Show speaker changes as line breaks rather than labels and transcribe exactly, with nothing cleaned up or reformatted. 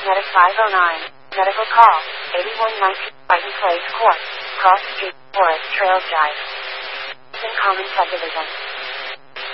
Medic five oh nine. Medical call. eighty-one nineteen. Brighton Place Court. Cross Street. Forest Trail Drive. In Common Subdivision.